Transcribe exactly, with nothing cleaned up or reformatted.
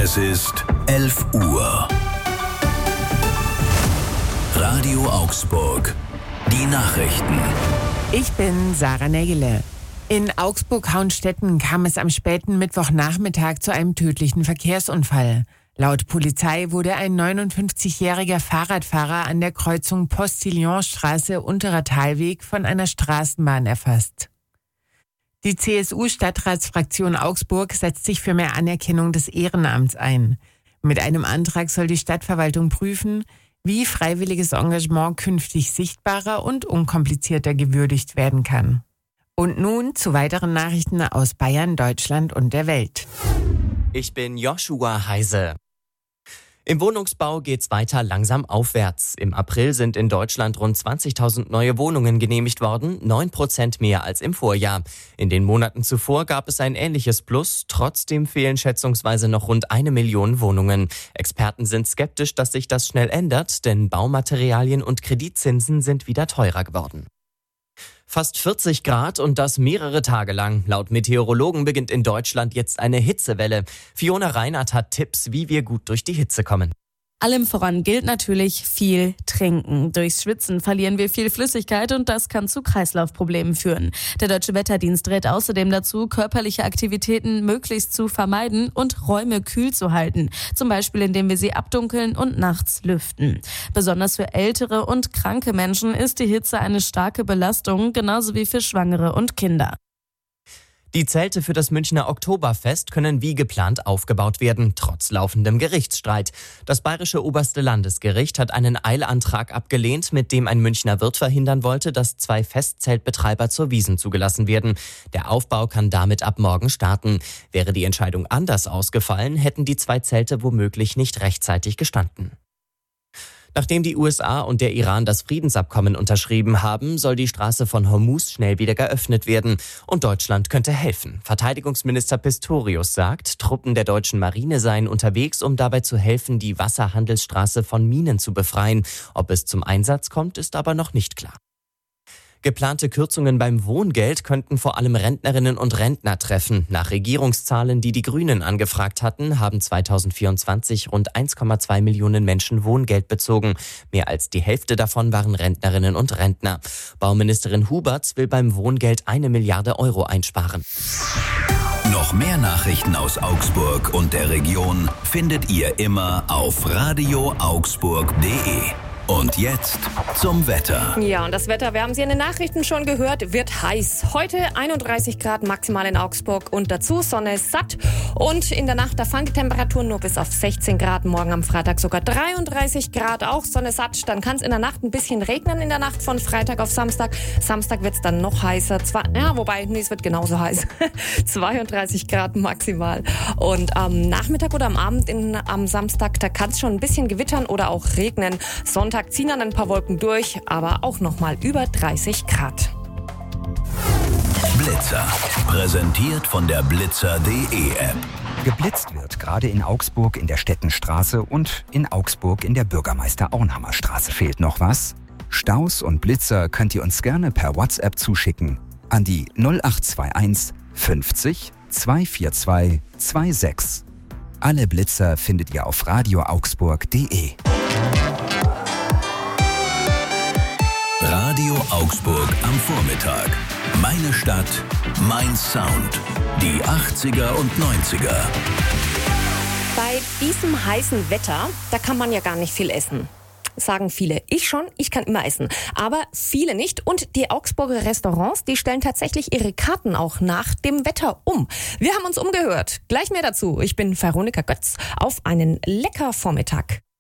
Es ist elf Uhr. Radio Augsburg. Die Nachrichten. Ich bin Sarah Nägele. In Augsburg-Hauenstetten kam es am späten Mittwochnachmittag zu einem tödlichen Verkehrsunfall. Laut Polizei wurde ein neunundfünfzigjähriger Fahrradfahrer an der Kreuzung Postillonstraße Unterer Talweg von einer Straßenbahn erfasst. Die C S U-Stadtratsfraktion Augsburg setzt sich für mehr Anerkennung des Ehrenamts ein. Mit einem Antrag soll die Stadtverwaltung prüfen, wie freiwilliges Engagement künftig sichtbarer und unkomplizierter gewürdigt werden kann. Und nun zu weiteren Nachrichten aus Bayern, Deutschland und der Welt. Ich bin Joshua Heise. Im Wohnungsbau geht's weiter langsam aufwärts. Im April sind in Deutschland rund zwanzigtausend neue Wohnungen genehmigt worden, neun Prozent mehr als im Vorjahr. In den Monaten zuvor gab es ein ähnliches Plus, trotzdem fehlen schätzungsweise noch rund eine Million Wohnungen. Experten sind skeptisch, dass sich das schnell ändert, denn Baumaterialien und Kreditzinsen sind wieder teurer geworden. Fast vierzig Grad und das mehrere Tage lang. Laut Meteorologen beginnt in Deutschland jetzt eine Hitzewelle. Fiona Reinhardt hat Tipps, wie wir gut durch die Hitze kommen. Allem voran gilt natürlich viel trinken. Durchs Schwitzen verlieren wir viel Flüssigkeit und das kann zu Kreislaufproblemen führen. Der Deutsche Wetterdienst rät außerdem dazu, körperliche Aktivitäten möglichst zu vermeiden und Räume kühl zu halten. Zum Beispiel, indem wir sie abdunkeln und nachts lüften. Besonders für ältere und kranke Menschen ist die Hitze eine starke Belastung, genauso wie für Schwangere und Kinder. Die Zelte für das Münchner Oktoberfest können wie geplant aufgebaut werden, trotz laufendem Gerichtsstreit. Das Bayerische Oberste Landesgericht hat einen Eilantrag abgelehnt, mit dem ein Münchner Wirt verhindern wollte, dass zwei Festzeltbetreiber zur Wiesn zugelassen werden. Der Aufbau kann damit ab morgen starten. Wäre die Entscheidung anders ausgefallen, hätten die zwei Zelte womöglich nicht rechtzeitig gestanden. Nachdem die U S A und der Iran das Friedensabkommen unterschrieben haben, soll die Straße von Hormuz schnell wieder geöffnet werden. Und Deutschland könnte helfen. Verteidigungsminister Pistorius sagt, Truppen der deutschen Marine seien unterwegs, um dabei zu helfen, die Wasserhandelsstraße von Minen zu befreien. Ob es zum Einsatz kommt, ist aber noch nicht klar. Geplante Kürzungen beim Wohngeld könnten vor allem Rentnerinnen und Rentner treffen. Nach Regierungszahlen, die die Grünen angefragt hatten, haben zweitausendvierundzwanzig rund eins Komma zwei Millionen Menschen Wohngeld bezogen. Mehr als die Hälfte davon waren Rentnerinnen und Rentner. Bauministerin Huberts will beim Wohngeld eine Milliarde Euro einsparen. Noch mehr Nachrichten aus Augsburg und der Region findet ihr immer auf radio augsburg punkt de. Und jetzt zum Wetter. Ja, und das Wetter, wir haben Sie in den Nachrichten schon gehört, wird heiß. Heute einunddreißig Grad maximal in Augsburg und dazu Sonne satt. Und in der Nacht, da fallen die Temperaturen nur bis auf sechzehn Grad. Morgen am Freitag sogar dreiunddreißig Grad, auch Sonne satt. Dann kann es in der Nacht ein bisschen regnen in der Nacht von Freitag auf Samstag. Samstag wird es dann noch heißer. Zwar, ja, wobei, nee, es wird genauso heiß. zweiunddreißig Grad maximal. Und am Nachmittag oder am Abend in, am Samstag, da kann es schon ein bisschen gewittern oder auch regnen. Sonntag ziehen dann ein paar Wolken durch, aber auch nochmal über dreißig Grad. Blitzer. Präsentiert von der blitzer punkt de App. Geblitzt wird gerade in Augsburg in der Stettenstraße und in Augsburg in der Bürgermeister-Auenhammer-Straße. Fehlt noch was? Staus und Blitzer könnt ihr uns gerne per WhatsApp zuschicken an die null acht zwei eins fünfzig zweihundertzweiundvierzig sechsundzwanzig. Alle Blitzer findet ihr auf radio augsburg punkt de. Radio Augsburg am Vormittag. Meine Stadt, mein Sound. Die achtziger und neunziger. Bei diesem heißen Wetter, da kann man ja gar nicht viel essen. Sagen viele. Ich schon, ich kann immer essen. Aber viele nicht. Und die Augsburger Restaurants, die stellen tatsächlich ihre Karten auch nach dem Wetter um. Wir haben uns umgehört. Gleich mehr dazu. Ich bin Veronika Götz. Auf einen lecker Vormittag.